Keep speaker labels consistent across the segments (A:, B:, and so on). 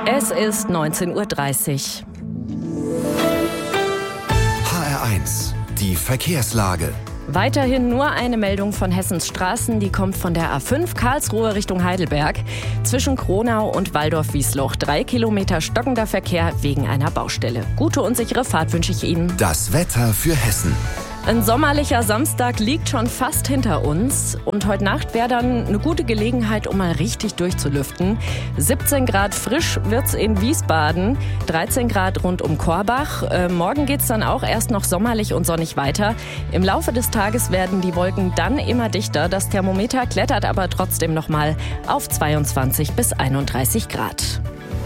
A: Es ist 19:30 Uhr.
B: HR1, die Verkehrslage.
A: Weiterhin nur eine Meldung von Hessens Straßen, die kommt von der A5 Karlsruhe Richtung Heidelberg. Zwischen Kronau und Waldorf-Wiesloch 3 Kilometer stockender Verkehr wegen einer Baustelle. Gute und sichere Fahrt wünsche ich Ihnen.
B: Das Wetter für Hessen.
A: Ein sommerlicher Samstag liegt schon fast hinter uns und heute Nacht wäre dann eine gute Gelegenheit, um mal richtig durchzulüften. 17 Grad frisch wird's in Wiesbaden, 13 Grad rund um Korbach. Morgen geht's dann auch erst noch sommerlich und sonnig weiter. Im Laufe des Tages werden die Wolken dann immer dichter. Das Thermometer klettert aber trotzdem noch mal auf 22 bis 31 Grad.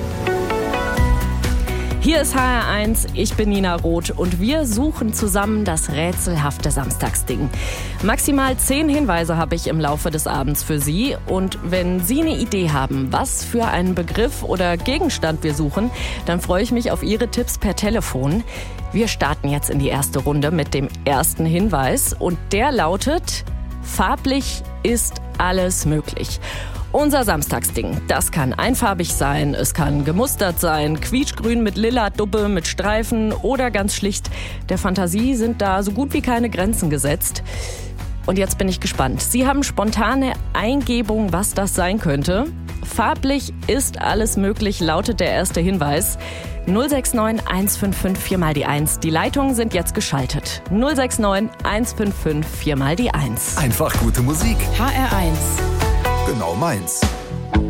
A: Hier ist HR1, ich bin Nina Roth und wir suchen zusammen das rätselhafte Samstagsding. Maximal 10 Hinweise habe ich im Laufe des Abends für Sie. Und wenn Sie eine Idee haben, was für einen Begriff oder Gegenstand wir suchen, dann freue ich mich auf Ihre Tipps per Telefon. Wir starten jetzt in die erste Runde mit dem ersten Hinweis und der lautet: Farblich ist alles möglich. Unser Samstagsding, das kann einfarbig sein, es kann gemustert sein, quietschgrün mit lila Duppe, mit Streifen oder ganz schlicht. Der Fantasie sind da so gut wie keine Grenzen gesetzt. Und jetzt bin ich gespannt. Sie haben spontane Eingebung, was das sein könnte. Farblich ist alles möglich, lautet der erste Hinweis. 069 155 4 mal die 1. Die Leitungen sind jetzt geschaltet. 069 155 4 mal die 1.
B: Einfach gute Musik.
A: HR1.
B: Genau meins.